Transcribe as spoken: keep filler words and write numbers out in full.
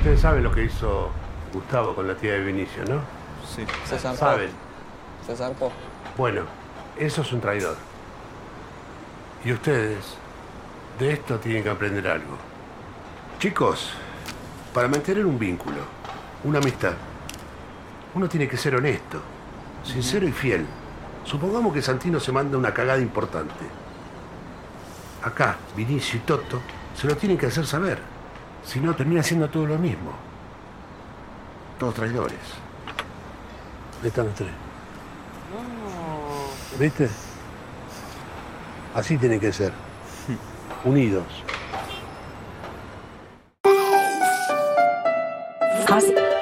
Ustedes saben lo que hizo Gustavo con la tía de Vinicio, ¿no? Sí. Se zarpó. Saben. Se zarpó. Bueno, eso es un traidor. Y ustedes de esto tienen que aprender algo. Chicos, para mantener un vínculo, una amistad, uno tiene que ser honesto, sincero y fiel. Supongamos que Santino se manda una cagada importante. Acá, Vinicio y Toto se lo tienen que hacer saber. Si no, termina siendo todo lo mismo. Todos traidores. Ahí están los tres. ¿Viste? Así tienen que ser. Unidos. Casi.